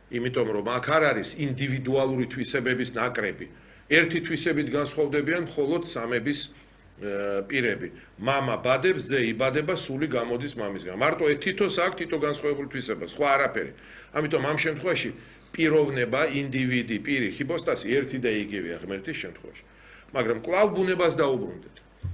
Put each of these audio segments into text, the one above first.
იმიტომ რომ აქ არ არის ინდივიდუალური თვისებების ნაკრები. ერთი თვისებით განსხვავდებიან მხოლოდ სამების პირები. მამა ბადებს, ძე იბადება, სული გამოდის მამისგან. მარტო თითოს აქვს თითო განსხვავებული თვისება, სხვა არაფერი. ამიტომ ამ შემთხვევაში პიროვნება, ინდივიდი, პირი, ჰიპოსტასი ერთი და იგივეა ღმერთის შემთხვევაში. მაგრამ კვლავ ბუნებას დაუბრუნდეთ.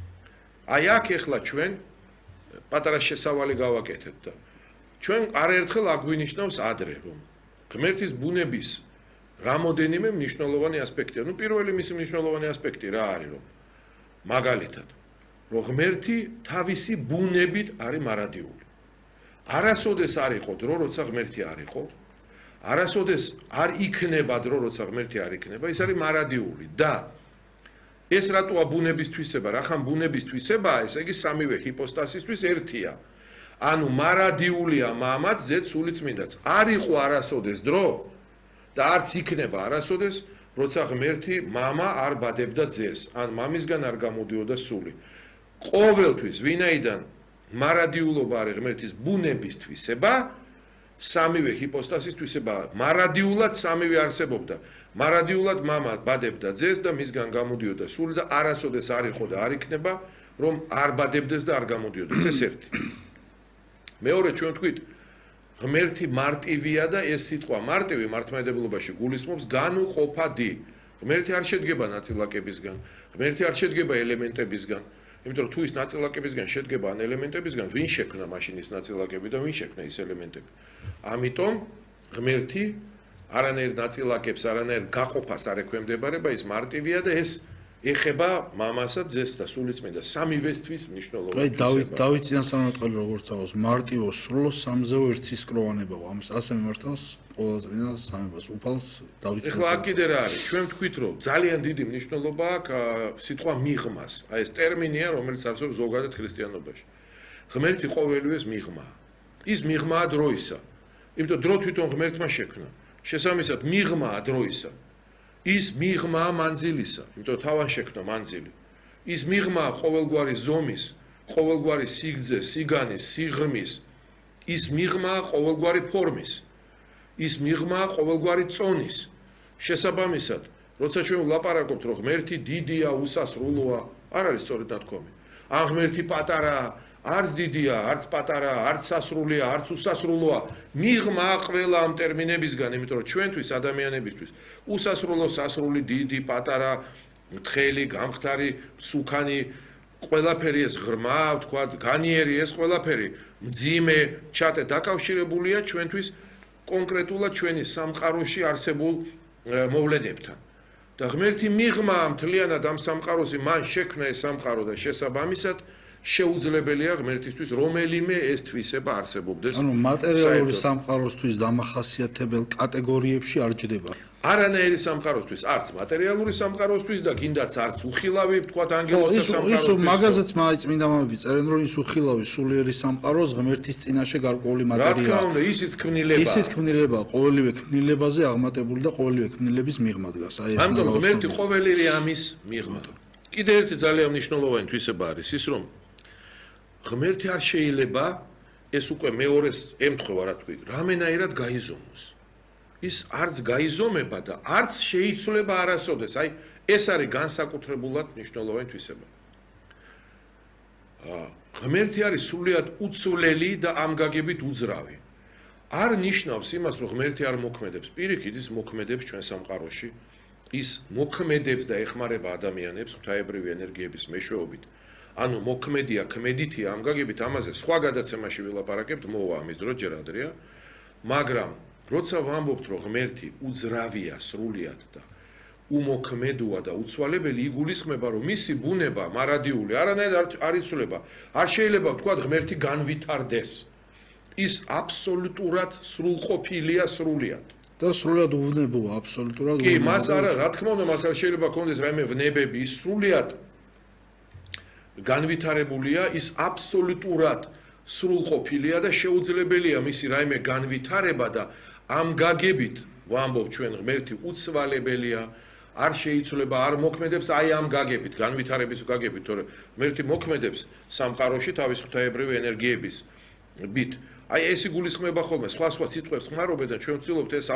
აი აქ ეხლა ჩვენ პატარა შესავალი გავაკეთეთ და ჩვენ არაერთხელ აგვინიშნავს ადრე რომ ღმერთის ბუნების რამოდენიმე მნიშვნელოვანი ასპექტია. პირველი მისი მნიშვნელოვანი ასპექტი რა არის რომ მაგალითად რომ ღმერთი თავისი ბუნებით არის მარადიული. არასოდეს არ იყო დრო, როცა ღმერთი არ იყო. არასოდეს არ იქნება დრო, როცა ღმერთი არ იქნება. ის არის მარადიული და ეს რატოა ბუნების თვისება? რახან ბუნების თვისებაა, ესე იგი სამივე ჰიპოსტასისთვის ერთია. ანუ მარადიულია მამაც, ზეც სულიწმინდაც. არ იყო არასოდეს დრო და არც იქნება არასოდეს, როცა ღმერთი მამა არ ბადებდა ძეს, ან მამისგან არ გამოდიოდა სული. ყოველთვის ვინაიდან მარადიულობა არის ღმერთის ბუნების თვისება, სამივე ჰიპოსტასის თვისება, მარადიულად სამივე არსებობდა. მარადიულად მამა ბადებდა ძეს და მისგან გამოდიოდა სული და არასოდეს არ იყო და არ იქნება, რომ არ ბადებდეს და არ გამოდიოდეს. ეს ერთი. მეორე ჩვენ ვთქვით, ღმერთი მარტივია და ეს სიტყვა მარტივი მართლმადიდებლობაში გულისხმობს განუყოფადი. ღმერთი არ შედგება ნაწილაკებისგან, ღმერთი არ შედგება ელემენტებისგან. იმიტომ რომ თუ ის ნაწილაკებისგან შედგება ან ელემენტებისგან, ვინ შექმნა მაშინ ის ნაწილაკები და ვინ შექმნა ის ელემენტები? ამიტომ ღმერთი არანაირ ნაწილაკებს, არანაირ გაყოფას არ ექვემდებარება, ის მარტივია და ეს ეხება მამასა, ძეს და სულიწმინდას სამივესთვის მნიშვნელოვანი თვისება. დავით წინასწარმეტყველი როგორც აღოს მარტივო სრულო სამზეო ერთსისკროვანებაო. ამას ასე მიმართავს ყველაზე წინა სამებას უფალს დავით. ეხლა აქ კიდე რა არის? ჩვენ ვთქვით რომ ძალიან დიდი მნიშვნელობა აქვს სიტყვა მიღმას. აი ეს ტერმინია, რომელიც არსებობს ზოგადად ქრისტიანობაში. ღმერთი ყოველივეს მიღმაა. ის მიღმაა დროისა. იმიტომ დრო თვითონ ღმერთმა შექმნა. შესაბამისად მიღმაა დროისა. ის მიღმაა მანძილისა, იმიტომ თავად შექმნა მანძილი. ის მიღმაა ყოველგვარი ზომის, ყოველგვარი სიგრძე, სიგანის, სიღრმის. ის მიღმაა ყოველგვარი ფორმის. ის მიღმაა ყოველგვარი წონის. შესაბამისად, როცა ჩვენ ვლაპარაკობთ, რომ ღმერთი დიდია, უსასრულოა, არ არის სწორედ ნათქვამი. ან ღმერთი პატარაა, არც დიდია, არც პატარაა, არც სასრულია, არც უსასრულოა. მიღმა ყველა ამ ტერმინებისგან, იმიტომ რომ ჩვენთვის ადამიანებისთვის უსასრულო, სასრული, დიდი, პატარა, თხელი, გამხდარი, სუქანი, ყველაფერი ეს ღრმა, ვთქვათ, განიერი ეს ყველაფერი, მძიმე, ჩატე დაკავშირებულია ჩვენთვის კონკრეტულად ჩვენი სამყაროში არსებულ მოვლენებთან. და ღმერთი მიღმა მთლიანად ამ სამყაროში მან შექმნა ეს სამყარო და შესაბამისად შეუძლებელია ღმერთისთვის რომელიმე ეს თვისება არსებობდეს. ანუ მატერიალური სამყაროსთვის დამახასიათებელ კატეგორიებში არ ჯდება. არანაირი სამყაროსთვის, არც მატერიალური სამყაროსთვის და კიდაც არც უხილავი, ვთქვათ, ანგელოზთა სამყაროსთვის. ის მაგაზეც წმინდა მამები წერენ, რომ ის უხილავი სულიერი სამყაროს ღმერთის წინაშე გარკვეული მატერიაა. რა თქმა უნდა, ისიც ქმნილება. ისიც ქმნილება, ყოველივე ქმნილებაზე აღმატებული და ყოველივე ქმნილების მიღმა დგას. აი ეს ამიტომ ღმერთი ყოველივე ამის მიღმა. კიდე ერთი ძალიან მნიშვნელოვანი თვისება არის ის, რომ ღმერთი არ შეიძლება ეს უკვე მეორეს ემთხვევა რა თქვი, რამენაირად გაიზომოს. ის არც გაიზომება და არც შეიცვლება არასოდეს. აი ეს არის განსაკუთრებულად მნიშვნელოვანი თვისება. ღმერთი არის სრულიად უცვლელი და ამ გაგებით უძრავი. არ ნიშნავს იმას, რომ ღმერთი არ მოქმედებს. პირიქით ის მოქმედებს ჩვენ სამყაროში. ის მოქმედებს და ეხმარება ადამიანებს ღვთაებრივი ენერგიების მეშვეობით. ანუ მოქმედია, ქმედითია ამ გაგებით, ამაზე სხვა გადაცემაში ვილაპარაკებთ, მოვა ამის დრო ჯერ ადრეა, მაგრამ როცა ვამბობთ, რომ ღმერთი უძრავია სრულიად და უმოქმედოა და უცვალებელი, იგულისხმება, რომ მისი ბუნება მარადიული, არანაირად არ იცვლება. არ შეიძლება ვთქვათ, ღმერთი განვითარდეს. ის აბსოლუტურად სრულყოფილია სრულიად. და სრულიად უვნებოა, აბსოლუტურად უვნებოა. კი, მას არა, რა თქმა უნდა, მას არ შეიძლება კონდეს რაიმე ვნებები, ის სრულიად განვითარებულია, ის აბსოლუტურად სრულყოფილია და შეუძლებელია მისი რაიმე განვითარება და ამ გაგებით ვამბობ ჩვენ ღმერთი უცვალებელია, არ შეიცვლება, არ მოქმედებს აი ამ გაგებით, განვითარების გაგებით, თორემ ღმერთი მოქმედებს სამყაროში თავის ღვთაებრივი ენერგიების ბით. აი ეს იგულისხმება ხოლმე, სხვა სიტყვებს ხმარობენ და ჩვენ ვცდილობთ ეს